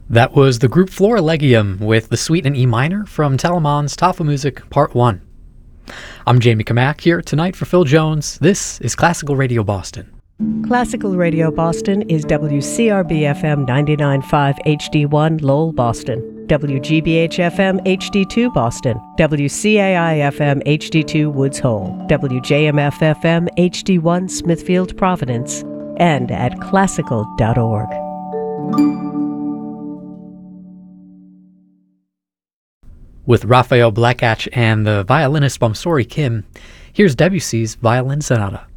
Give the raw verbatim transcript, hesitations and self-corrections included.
That was the group Florilegium with the Suite in E minor from Telemann's Tafelmusik Part one. I'm Jamie Kamak here tonight for Phil Jones. This is Classical Radio Boston. Classical Radio Boston is W C R B F M ninety-nine point five H D one Lowell, Boston, W G B H F M H D two Boston, W C A I F M H D two Woods Hole, W J M F F M H D one Smithfield, Providence, and at classical dot org. With Raphael Blekach and the violinist Bomsori Kim, here's Debussy's Violin Sonata.